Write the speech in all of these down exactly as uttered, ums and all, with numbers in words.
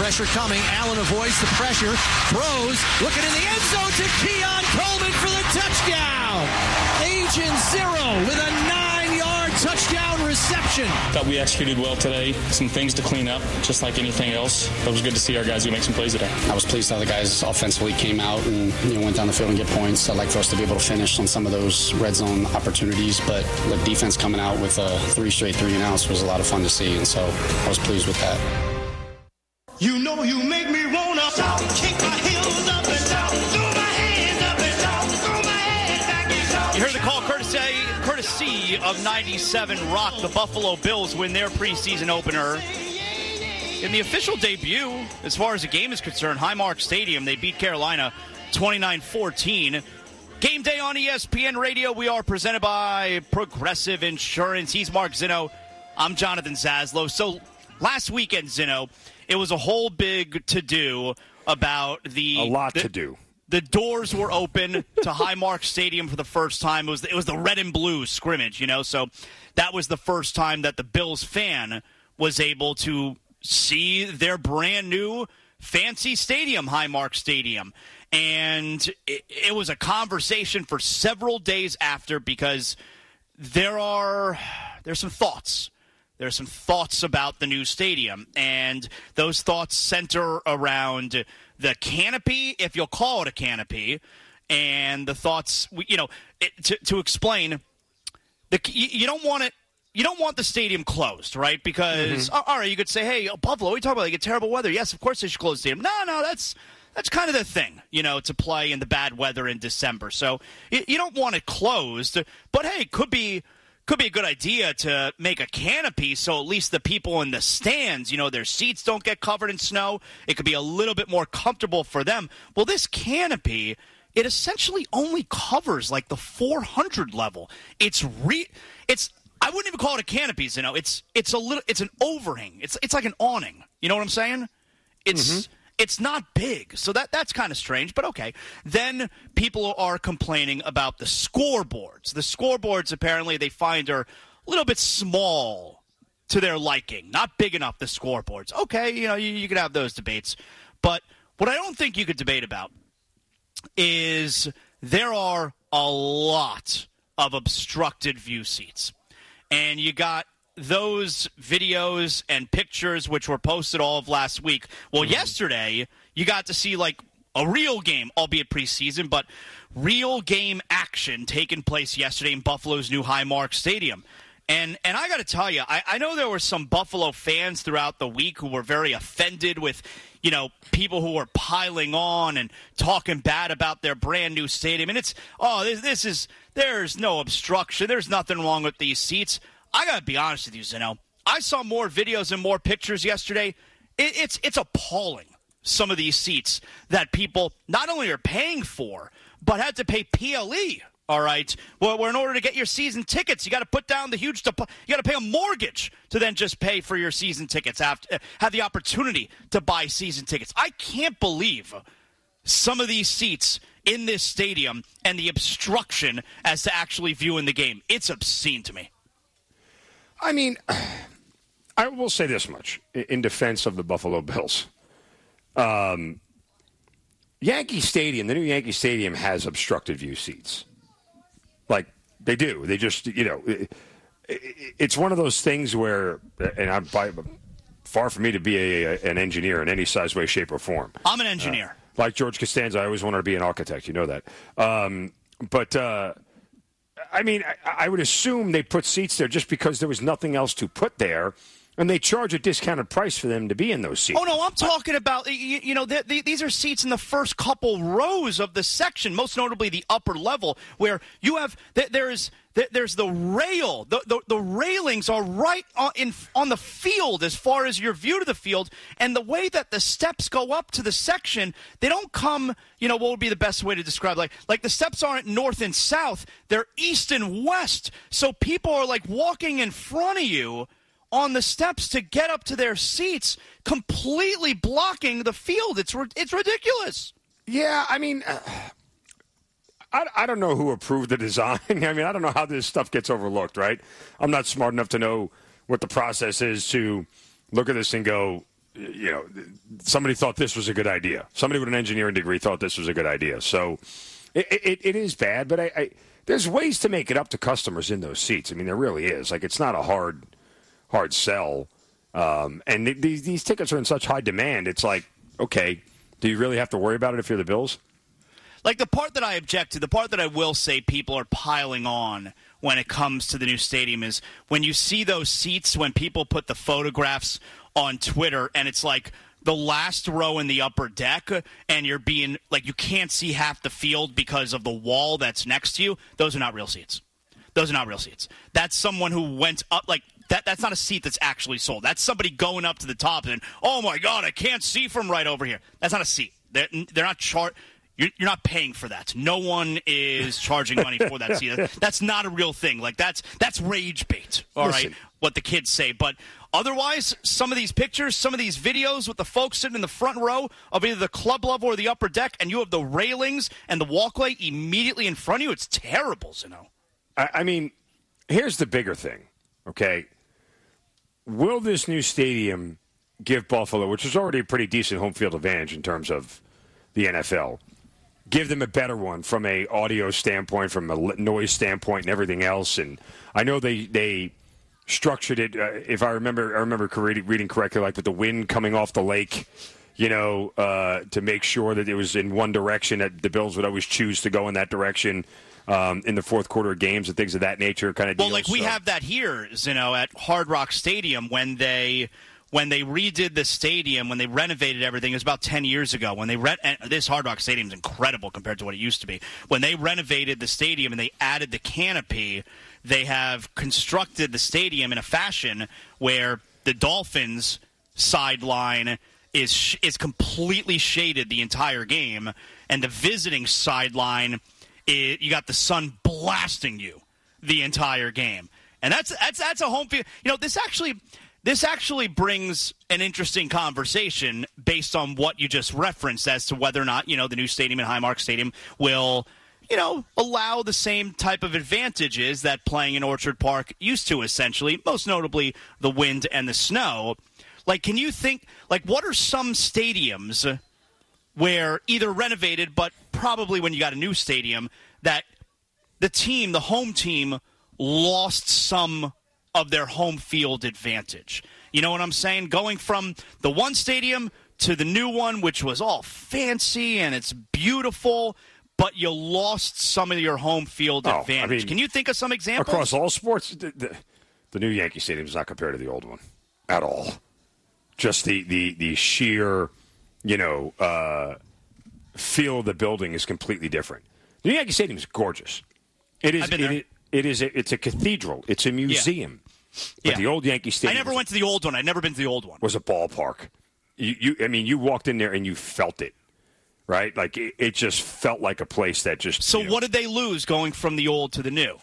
Pressure coming. Allen avoids the pressure. Throws. Looking in the end zone to Keon Coleman for the touchdown. Agent Zero with a nine-yard touchdown reception. Thought we executed well today. Some things to clean up, just like anything else. It was good to see our guys who make some plays today. I was pleased how the guys offensively came out and you know went down the field and get points. I'd like for us to be able to finish on some of those red zone opportunities, but the defense coming out with uh, three straight three and outs was a lot of fun to see, and so I was pleased with that. You know you make me wanna shout, kick my heels up and shout, throw my hands up and shout, throw my head back and shout. You heard the call courtesy, courtesy of ninety-seven Rock. The Buffalo Bills win their preseason opener. In the official debut, as far as the game is concerned, Highmark Stadium, they beat Carolina twenty-nine fourteen. Game day on E S P N Radio. We are presented by Progressive Insurance. He's Mark Zinno. I'm Jonathan Zaslow. So last weekend, Zinno, it was a whole big to-do about the... A lot the, to do. The doors were open to Highmark Stadium for the first time. It was, it was the red and blue scrimmage, you know, so that was the first time that the Bills fan was able to see their brand new fancy stadium, Highmark Stadium. And it, it was a conversation for several days after because there are there's some thoughts. There's some thoughts about the new stadium, and those thoughts center around the canopy, if you'll call it a canopy, and the thoughts, you know, it, to, to explain, the you, you don't want it. You don't want the stadium closed, right? Because, mm-hmm. all right, you could say, hey, Buffalo, we talk about like terrible weather. Yes, of course they should close the stadium. No, no, that's that's kind of the thing, you know, to play in the bad weather in December. So you, you don't want it closed, but hey, could be could be a good idea to make a canopy so at least the people in the stands, you know, their seats don't get covered in snow. It could be a little bit more comfortable for them. Well, this canopy, it essentially only covers like the four hundred level. It's re it's I wouldn't even call it a canopy, you know. It's it's a little it's an overhang. It's it's like an awning. You know what I'm saying? It's mm-hmm. It's not big. So that that's kind of strange, but okay. Then people are complaining about the scoreboards. The scoreboards apparently they find are a little bit small to their liking. Not big enough, the scoreboards. Okay, you know, you, you could have those debates. But what I don't think you could debate about is there are a lot of obstructed view seats. And you got those videos and pictures which were posted all of last week. Well, mm-hmm. yesterday, you got to see, like, a real game, albeit preseason, but real game action taking place yesterday in Buffalo's new Highmark Stadium. And and I got to tell you, I, I know there were some Buffalo fans throughout the week who were very offended with, you know, people who were piling on and talking bad about their brand new stadium. And it's, oh, this, this is, there's no obstruction. There's nothing wrong with these seats. I got to be honest with you, Zeno. I saw more videos and more pictures yesterday. It, it's it's appalling, some of these seats that people not only are paying for, but had to pay P L E, all right? Well, well in order to get your season tickets, you got to put down the huge depo- – you got to pay a mortgage to then just pay for your season tickets, after, have the opportunity to buy season tickets. I can't believe some of these seats in this stadium and the obstruction as to actually viewing the game. It's obscene to me. I mean, I will say this much in defense of the Buffalo Bills. Um, Yankee Stadium, the new Yankee Stadium has obstructed view seats. Like, they do. They just, you know, it, it's one of those things where, and I'm by, far from me to be a, an engineer in any size, way, shape, or form. I'm an engineer. Uh, like George Costanza, I always wanted to be an architect. You know that. Um, but, uh, I mean, I, I would assume they put seats there just because there was nothing else to put there, and they charge a discounted price for them to be in those seats. Oh, no, I'm talking about, you, you know, the, the, these are seats in the first couple rows of the section, most notably the upper level, where you have, there's there's the rail. The, the, the railings are right on, in, on the field as far as your view to the field, and the way that the steps go up to the section, they don't come, you know, what would be the best way to describe, like, like the steps aren't north and south, they're east and west, so people are, like, walking in front of you on the steps to get up to their seats, completely blocking the field. It's it's ridiculous. Yeah, I mean, uh, I, I don't know who approved the design. I mean, I don't know how this stuff gets overlooked, right? I'm not smart enough to know what the process is to look at this and go, you know, somebody thought this was a good idea. Somebody with an engineering degree thought this was a good idea. So it, it, it is bad, but I, I, there's ways to make it up to customers in those seats. I mean, there really is. Like, it's not a hard, hard sell. Um, and th- these, these tickets are in such high demand. It's like, okay, do you really have to worry about it if you're the Bills? Like, the part that I object to, the part that I will say people are piling on when it comes to the new stadium is when you see those seats, when people put the photographs on Twitter, and it's like the last row in the upper deck, and you're being, like, you can't see half the field because of the wall that's next to you. Those are not real seats. Those are not real seats. That's someone who went up, like, that. That's not a seat that's actually sold. That's somebody going up to the top and, oh, my God, I can't see from right over here. That's not a seat. They're, they're not char- You're, you're not paying for that. No one is charging money for that seat. That's not a real thing. Like, that's that's rage bait, all Listen. right, what the kids say. But otherwise, some of these pictures, some of these videos with the folks sitting in the front row of either the club level or the upper deck, and you have the railings and the walkway immediately in front of you, it's terrible, you know. I, I mean, here's the bigger thing, okay? Will this new stadium give Buffalo, which is already a pretty decent home field advantage in terms of the N F L, give them a better one from a audio standpoint, from a noise standpoint, and everything else? And I know they they structured it. Uh, if I remember, I remember reading correctly, like with the wind coming off the lake, you know, uh, to make sure that it was in one direction. That the Bills would always choose to go in that direction um, in the fourth quarter of games and things of that nature. Kind of. Well, deals. like we so. have that here, you know, at Hard Rock Stadium when they. When they redid the stadium, when they renovated everything, it was about ten years ago. When they re- and this Hard Rock Stadium is incredible compared to what it used to be. When they renovated the stadium and they added the canopy, they have constructed the stadium in a fashion where the Dolphins' sideline is sh- is completely shaded the entire game, and the visiting sideline, is, you got the sun blasting you the entire game, and that's that's that's a home field. You know, this actually. This actually brings an interesting conversation based on what you just referenced as to whether or not, you know, the new stadium in Highmark Stadium will, you know, allow the same type of advantages that playing in Orchard Park used to, essentially, most notably the wind and the snow. Like, can you think, like, what are some stadiums where either renovated, but probably when you got a new stadium, that the team, the home team, lost some of their home field advantage? You know what I'm saying? Going from the one stadium to the new one, which was all fancy and it's beautiful, but you lost some of your home field oh, advantage. I mean, Can you think of some examples? Across all sports, the, the, the new Yankee Stadium is not compared to the old one at all. Just the, the, the sheer, you know, uh, feel of the building is completely different. The new Yankee Stadium is gorgeous. It is. I've been it, there. it, it is. A, it's a cathedral. It's a museum. Yeah. But yeah. the old Yankee Stadium. I never was, went to the old one. I'd never been to the old one. Was a ballpark. You, you, I mean, you walked in there and you felt it, right? Like it, it just felt like a place that just. So you know, what did they lose going from the old to the new?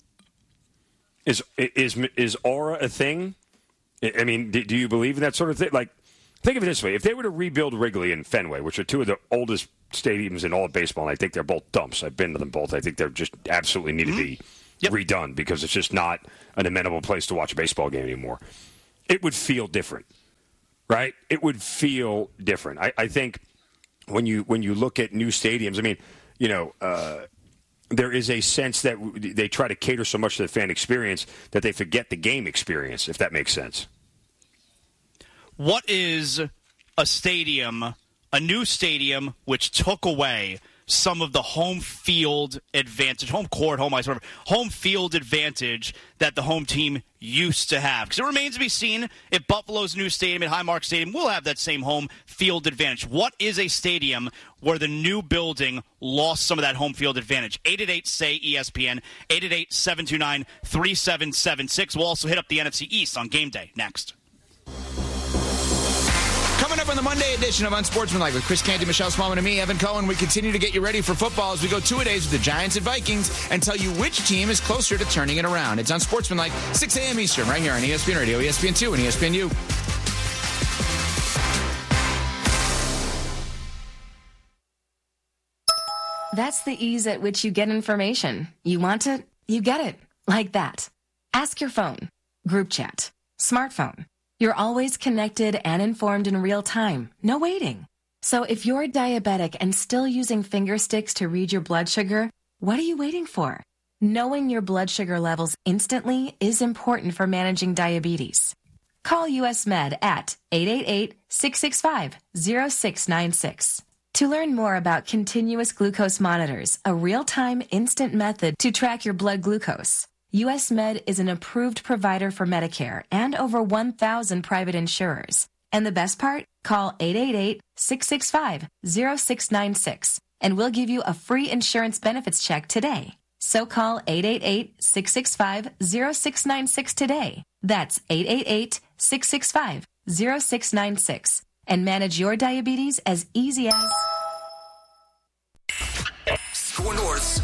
Is is is aura a thing? I mean, do, do you believe in that sort of thing? Like, think of it this way: if they were to rebuild Wrigley and Fenway, which are two of the oldest stadiums in all of baseball, and I think they're both dumps. I've been to them both. I think they're just absolutely need mm-hmm. to be. Yep. redone because it's just not an amenable place to watch a baseball game anymore. It would feel different, right? It would feel different. I, I think when you when you look at new stadiums, I mean, you know, uh, there is a sense that they try to cater so much to the fan experience that they forget the game experience, if that makes sense. What is a stadium, a new stadium, which took away some of the home field advantage, home court, home ice, whatever, home field advantage that the home team used to have? Because it remains to be seen if Buffalo's new stadium at Highmark Stadium will have that same home field advantage. What is a stadium where the new building lost some of that home field advantage? eight eight eight, S A Y, E S P N, eight eight eight, seven two nine, three seven seven six. We'll also hit up the N F C East on game day next. Coming up on the Monday edition of Unsportsmanlike with Chris Canty, Michelle Smallman, and me, Evan Cohen, we continue to get you ready for football as we go two-a-days with the Giants and Vikings and tell you which team is closer to turning it around. It's Unsportsmanlike, six a.m. Eastern, right here on E S P N Radio, E S P N two, and E S P N U. That's the ease at which you get information. You want it, you get it. Like that. Ask your phone. Group chat. Smartphone. You're always connected and informed in real time. No waiting. So if you're diabetic and still using finger sticks to read your blood sugar, what are you waiting for? Knowing your blood sugar levels instantly is important for managing diabetes. Call U S Med at eight eight eight, six six five, zero six nine six. To learn more about continuous glucose monitors, a real-time instant method to track your blood glucose, U S Med is an approved provider for Medicare and over one thousand private insurers. And the best part? Call eight eight eight, six six five, zero six nine six and we'll give you a free insurance benefits check today. So call eight eight eight, six six five, zero six nine six today. That's eight eight eight, six six five, zero six nine six and manage your diabetes as easy as... Score North's